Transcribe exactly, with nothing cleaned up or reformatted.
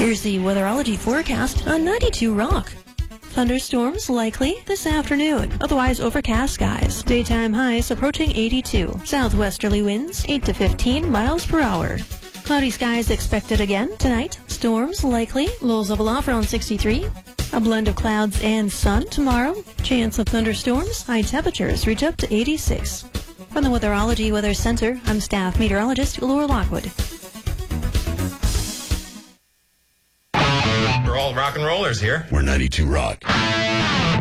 Here's the weatherology forecast on ninety-two Rock. Thunderstorms likely this afternoon. Otherwise overcast skies. Daytime highs approaching eighty-two. Southwesterly winds eight to fifteen miles per hour. Cloudy skies expected again tonight. Storms likely. Lows level off around sixty-three. A blend of clouds and sun tomorrow. Chance of thunderstorms. High temperatures reach up to eighty-six. From the Weatherology Weather Center, I'm staff meteorologist Laura Lockwood. We're all rock and rollers here. We're ninety-two Rock.